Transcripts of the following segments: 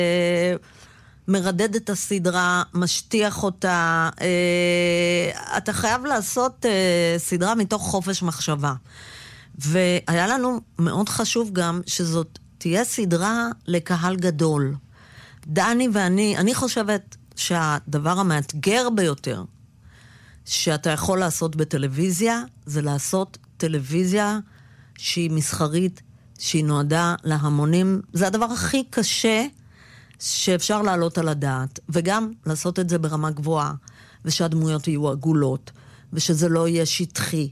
מרדד את הסדרה, משטיח אותה. אתה חייב לעשות סדרה מתוך חופש מחשבה. והיה לנו מאוד חשוב גם שזאת תהיה סדרה לקהל גדול. דני ואני, אני חושבת שהדבר המאתגר ביותר שאתה יכול לעשות בטלוויזיה, זה לעשות טלוויזיה שהיא מסחרית, שהיא נועדה להמונים. זה הדבר הכי קשה שאפשר לעלות על הדעת, וגם לעשות את זה ברמה גבוהה, ושהדמויות יהיו עגולות, ושזה לא יהיה שטחי.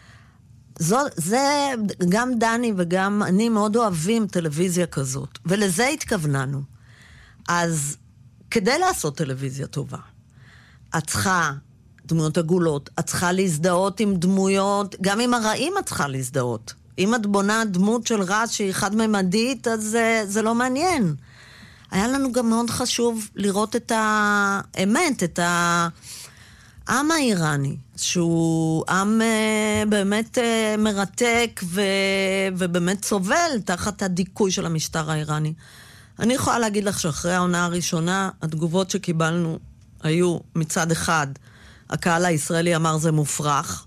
זה גם דני וגם אני מאוד אוהבים טלוויזיה כזאת, ולזה התכווננו. אז כדי לעשות טלוויזיה טובה, את צריכה דמויות עגולות, את צריכה להזדהות עם דמויות, גם עם הרעים את צריכה להזדהות. אם את בונה דמות של רע שהיא חד-ממדית, אז זה לא מעניין. היה לנו גם מאוד חשוב לראות את האמת, את העם האיראני, שהוא עם באמת מרתק ובאמת סובל תחת הדיכוי של המשטר האיראני. אני יכולה להגיד לך שאחרי העונה הראשונה, התגובות שקיבלנו היו מצד אחד, הקהל הישראלי אמר זה מופרך,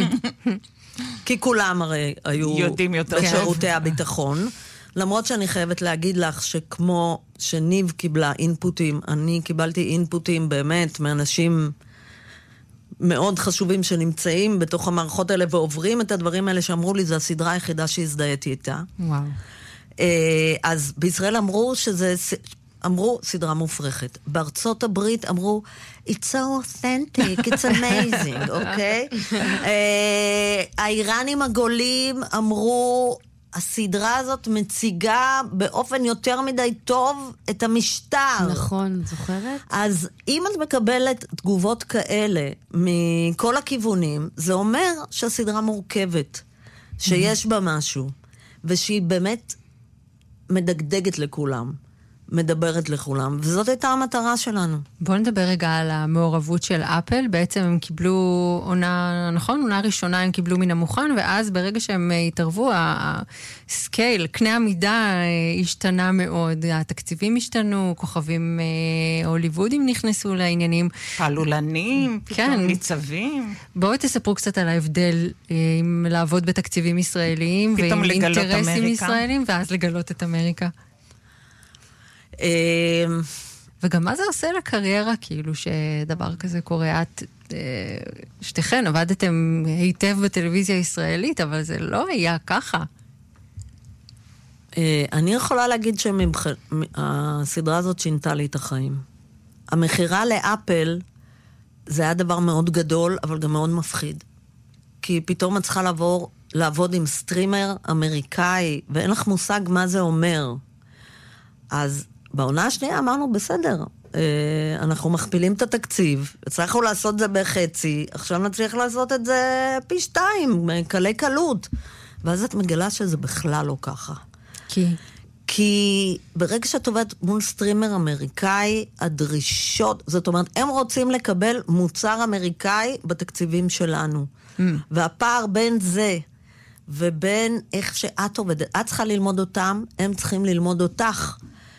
כי כולם הרי היו בשירותי הביטחון, למרות שאני חייבת להגיד לך שכמו שניב קיבלה אינפוטים, אני קיבלתי אינפוטים באמת מאנשים מאוד חשובים שנמצאים בתוך המערכות האלה ועוברים את הדברים האלה שאמרו לי, זה הסדרה היחידה שהזדהיתי איתה. וואו. אז בישראל אמרו סדרה מופרכת. בארצות הברית אמרו, it's so authentic, it's amazing, אוקיי? האיראנים הגולים אמרו, הסדרה הזאת מציגה באופן יותר מדי טוב את המשטר. נכון, זוכרת? אז אם את מקבלת תגובות כאלה מכל הכיוונים, זה אומר שהסדרה מורכבת, שיש בה משהו, ושהיא באמת מדגדגת לכולם, מדברת לכולם, וזאת הייתה המטרה שלנו. בואו נדבר רגע על המעורבות של אפל. בעצם הם קיבלו עונה, נכון? עונה ראשונה הם קיבלו מן המוכן, ואז ברגע שהם התערבו, הסקייל, קנה המידה השתנה מאוד. התקציבים השתנו, כוכבים הוליוודים נכנסו לעניינים. פעלולנים, פתאום ניצבים. בואו תספרו קצת על ההבדל עם לעבוד בתקציבים ישראליים, ועם אינטרסים ישראלים, ואז לגלות את אמריקה. וגם מה זה עושה לקריירה, כאילו שדבר כזה קורה? את, שתיכן, עבדתם היטב בטלוויזיה הישראלית, אבל זה לא היה ככה. אני יכולה להגיד שהסדרה הזאת שינתה לי את החיים. המחירה לאפל זה היה דבר מאוד גדול, אבל גם מאוד מפחיד. כי פתאום את צריכה לעבוד עם סטרימר אמריקאי, ואין לך מושג מה זה אומר. אז בעונה השנייה אמרנו, בסדר, אנחנו מכפילים את התקציב, הצלחנו לעשות זה בחצי, עכשיו נצליח לעשות את זה פי 2, קלי קלות. ואז את מגלה שזה בכלל לא ככה. כי ברגע שאת עובדת מול סטרימר אמריקאי, הדרישות, זאת אומרת, הם רוצים לקבל מוצר אמריקאי בתקציבים שלנו. והפער בין זה ובין איך שאת עובדת, את צריכה ללמוד אותם, הם צריכים ללמוד אותך.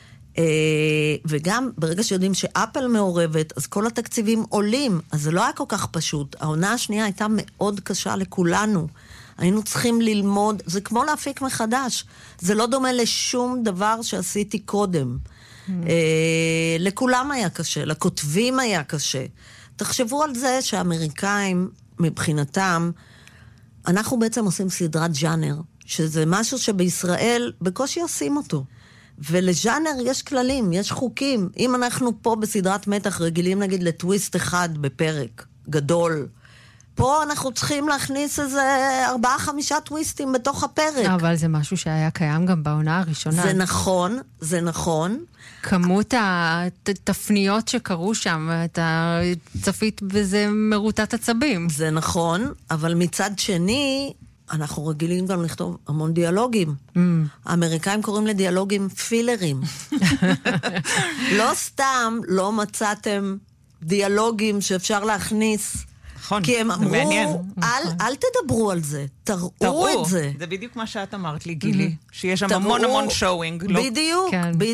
וגם ברגע שיודעים שאפל מעורבת, אז כל התקציבים עולים, אז זה לא היה כל כך פשוט. העונה השנייה הייתה מאוד קשה לכולנו. היינו צריכים ללמוד, זה כמו להפיק מחדש. זה לא דומה לשום דבר שעשיתי קודם. לכולם היה קשה, לכותבים היה קשה. תחשבו על זה שהאמריקאים, מבחינתם, אנחנו בעצם עושים סדרת ג'אנר, שזה משהו שבישראל בקושי עושים אותו. ולז'אנר יש כללים, יש חוקים. אם אנחנו פה בסדרת מתח רגילים, נגיד, לטוויסט אחד בפרק גדול, פה אנחנו צריכים להכניס איזה 4-5 טוויסטים בתוך הפרק. אבל זה משהו שהיה קיים גם בעונה הראשונה. זה נכון, זה נכון. כמות התפניות שקרו שם, אתה צפית בזה מרוטת עצבים. זה נכון, אבל מצד שני, אנחנו רגילים גם לכתוב המון דיאלוגים. האמריקאים קוראים לדיאלוגים פילרים. לא סתם לא מצאתם דיאלוגים שאפשר להכניס. נכון, כי הם אמרו, אל תדברו על זה, תראו את זה. זה בדיוק מה שאת אמרת לי, גילי. שיש שם המון שואוינג. בדיוק,